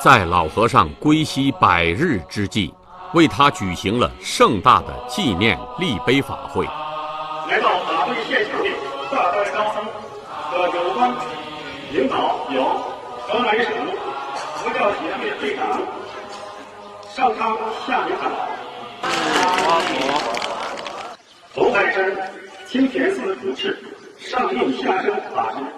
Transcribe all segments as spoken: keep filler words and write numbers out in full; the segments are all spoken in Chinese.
在老和尚归西百日之际，为他举行了盛大的纪念立碑法会。 来到法会现场的大代高僧和有关领导有河南省佛教协会会长上苍下明堂，头海山清田寺主持上应下生法师，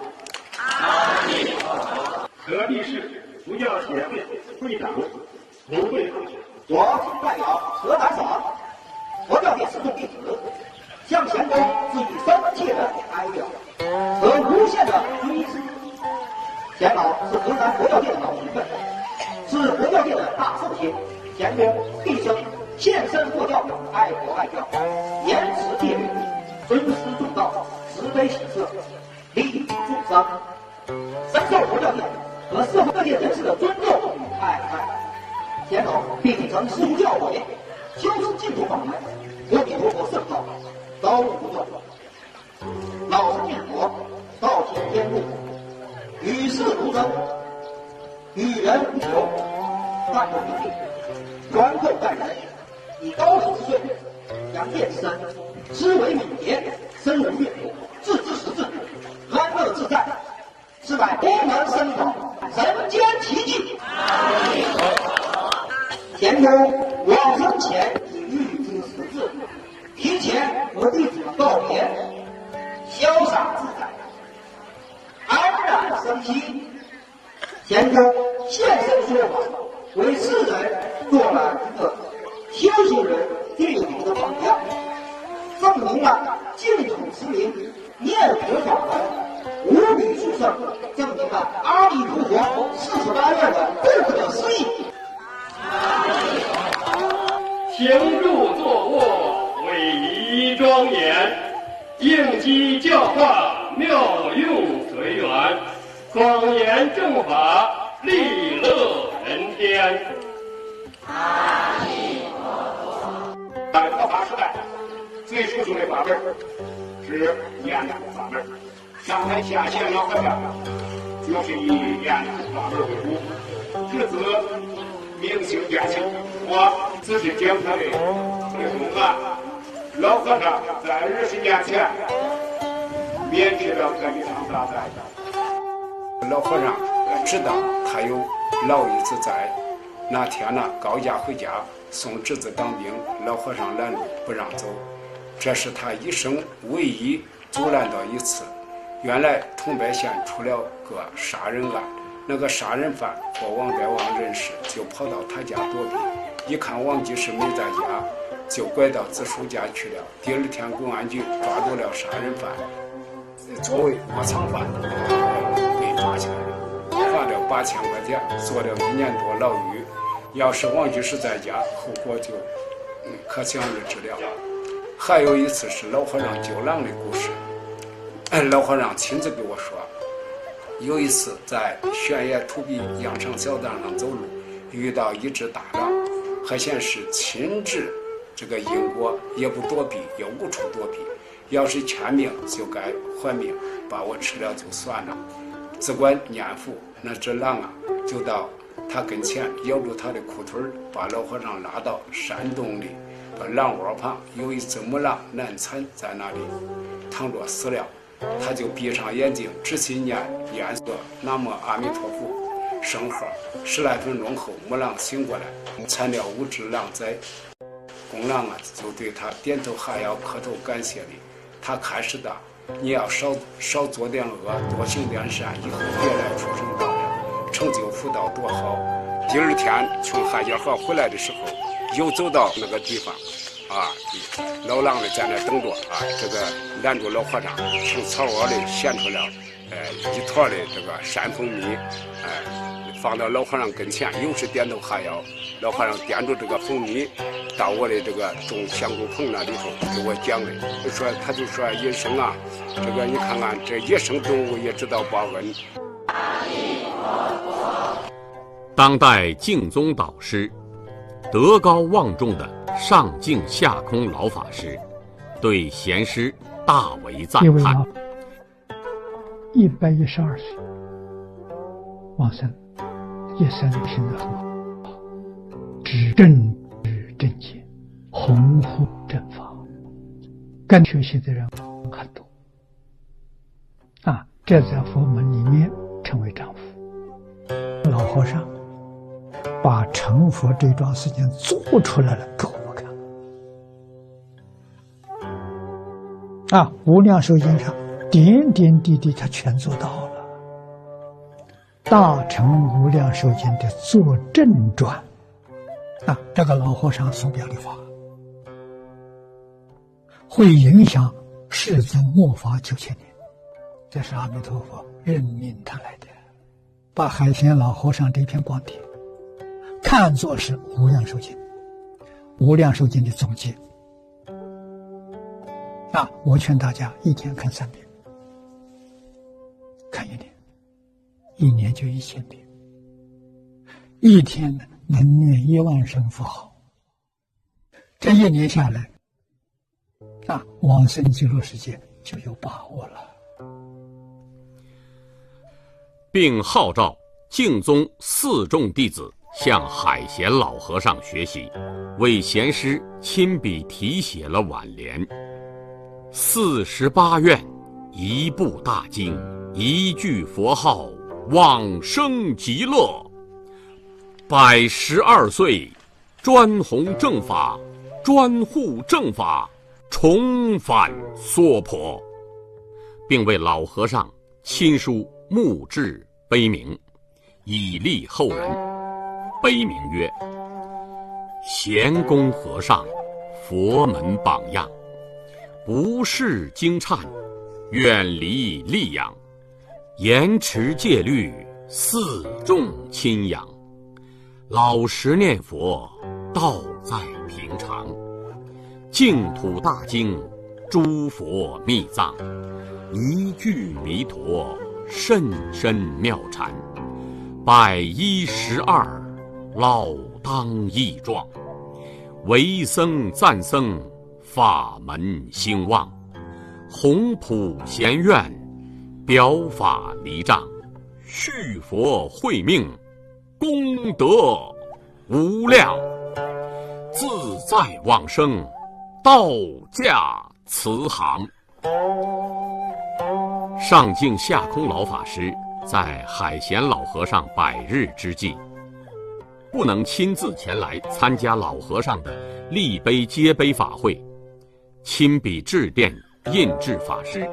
河地市佛教协会会长卢贵峰， 我代表河南省佛教界四众弟子，向前方致以深切的哀悼和无限的追思。钱老是河南佛教界的老前辈，是佛教界的大圣贤，前功毕生献身佛教，爱国爱教，严持戒律，尊师重道，慈悲喜舍，利益众生，深受佛教界和社会各界人士的尊重与爱戴。钱老并继承师父教诲，修持净土法门，阿弥陀佛圣道，高度不断。老生念佛，道行天路，与世无争，与人无求，万不必定，宽厚待人，以高十之岁，将见之身，思维敏捷，身无越过，置之实质，安乐自在，是乃功能深广，人间奇迹。前功往生前已预知时至，提前和弟子们告别，潇洒自在，安然生息。前功现身说法，为世人做了一个修行人定理的榜样，证明了净土持名念佛法门无比殊胜，证明了阿弥陀佛四十八愿的不可思议。 行住坐卧，伟仪庄严，应机教化，妙用随缘，广严正法，利乐人天。阿弥陀佛。在佛法时代，最殊胜的法门是念佛法门。上台下线老和尚就是以念佛法门为主，至此明清变清。我只是讲他的最终啊，老和尚在二十年前免去了这一场大灾。 老和尚知道他有老一子在，那天呢高家回家送侄子当兵，老和尚拦路不让走，这是他一生唯一阻拦到一次。原来桐柏县出了个杀人案，那个杀人犯和王德旺认识，就跑到他家躲避，一看王居士没在家，就拐到子叔家去了。第二天公安局抓住了杀人犯，作为窝藏犯被抓起来了，罚了八千块钱，坐了一年多牢狱。要是王居士在家，后果就可想而知了。还有一次是老和尚救狼的故事，老和尚亲自给我说，有一次在悬崖土壁羊肠小道上走路，遇到一只大狼，还显示亲治这个因果，也不躲避，也无处躲避，要是欠命就该还命，把我吃了就算了。只管念佛，那只狼啊就到他跟前咬住他的裤腿，把老和尚拉到山洞里，把狼窝旁有一只母狼难产在那里躺着死了，他就闭上眼睛直心念念诵南无阿弥陀佛圣号，十来分钟后母狼醒过来，产了五只狼崽。公狼啊就对他点头哈腰磕头感谢礼，他开始的你要少少做点恶，多行点善，以后别来出生道了，成就福道多好。第二天从汉家河回来的时候，又走到那个地方啊，老狼的在那等着啊，这个拦住老和尚，从草窝里衔出了呃一坨的这个山蜂蜜，哎、呃，放到老和尚跟前，又是点头哈腰。老和尚掂着这个蜂蜜到我的这个种香菇棚那里头给我讲的，就说他就说一生啊，这个你看看这一生动物也知道报恩。 当代净宗导师，德高望重的上净下空老法师，对贤师大为赞叹。 一百一十二岁往生， 一生听得很好，知正知正见，弘护正法，跟学习的人很多啊，这在佛门里面称为丈夫。老和尚把成佛这桩事情做出来了给我们看啊，无量寿经上点点滴滴他全做到了。大乘无量寿经的作证传啊，这个老和尚所表的法会影响世尊末法九千年，这是阿弥陀佛任命他来的，把海贤老和尚这篇光碟看作是无量寿经，无量寿经的总结啊！我劝大家一天看三遍，看一年，一年就一千遍，一天能念一万声佛号，这一年下来啊，往生极乐世界就有把握了。 并号召净宗四众弟子向海贤老和尚学习，为贤师亲笔题写了挽联：四十八愿，一部大经，一句佛号，往生极乐。百十二岁，专弘正法，专护正法，重返娑婆，并为老和尚亲书墓志碑铭，以利后人。碑铭曰：贤公和尚，佛门榜样，不事经忏，远离戾养，严持戒律，四众亲仰，老实念佛，道在平常，净土大经，诸佛密藏，一句弥陀，甚深妙禅，百一十二，老当益壮，为僧赞僧，法门兴旺，弘普贤愿，表法离障，续佛慧命，功德无量，自在往生，道驾慈航。上净下空老法师在海贤老和尚百日之际，不能亲自前来参加老和尚的立碑接碑法会，亲笔致电印制法师。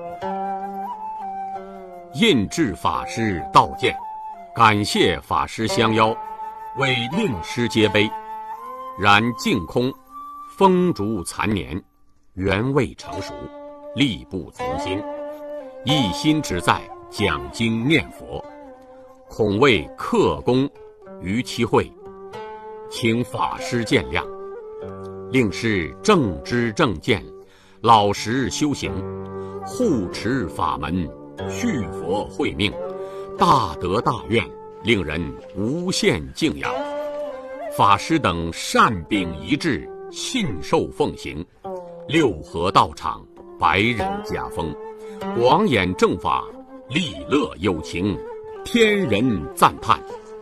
印制法师道见，感谢法师相邀，为令师接碑，然净空风烛残年，原未成熟，力不从心，一心只在讲经念佛，恐为克功于其会，请法师见谅。令师正知正见，老实修行，护持法门，续佛慧命，大德大愿，令人无限敬仰。法师等善秉一致，信受奉行，六合道场，百人家风，广演正法，利乐有情，天人赞叹。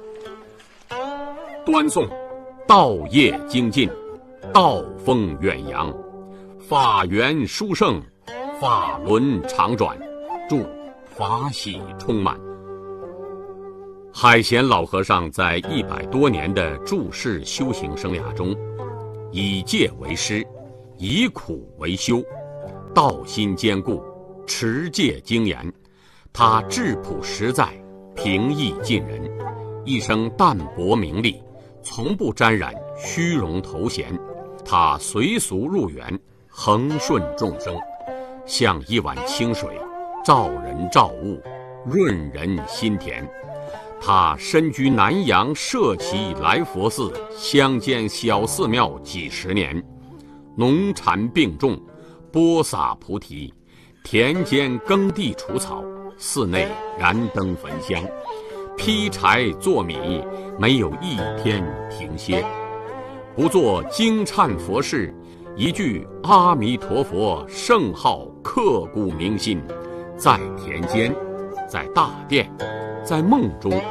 端诵道业精进，道风远扬，法源殊胜，法轮常转，祝法喜充满。海贤老和尚在一百多年的住世修行生涯中，以戒为师，以苦为修，道心坚固，持戒精严。他质朴实在，平易近人，一生淡泊名利，从不沾染虚荣头衔。他随俗入园，恒顺众生，像一碗清水，照人照物，润人心田。他身居南阳舍旗来佛寺乡间小寺庙几十年，农禅并种，播撒菩提，田间耕地除草，寺内燃灯焚香，劈柴做米，没有一天停歇。不做经忏佛事，一句阿弥陀佛圣号刻骨铭心，在田间，在大殿，在梦中，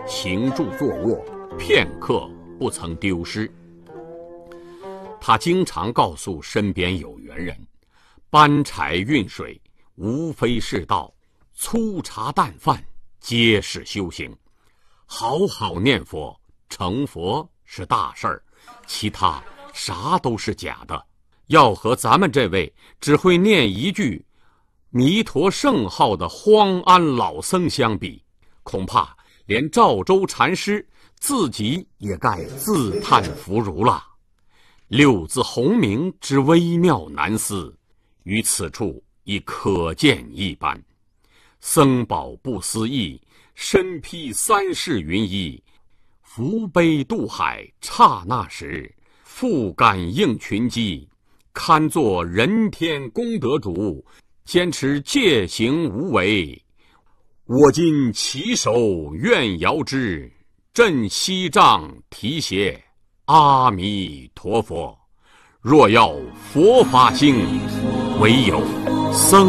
行住坐卧，片刻不曾丢失。他经常告诉身边有缘人，搬柴运水无非是道，粗茶淡饭皆是修行。好好念佛，成佛是大事儿，其他啥都是假的。要和咱们这位只会念一句弥陀圣号的荒安老僧相比，恐怕连赵州禅师自己也该自叹弗如了。六字洪名之微妙难思，于此处亦可见一斑。僧宝不思议，身披三世云衣，扶悲渡海刹那时，复感应群机，堪作人天功德主，坚持戒行无为。我今起手愿遥之，振西藏提携阿弥陀佛。若要佛法兴，唯有僧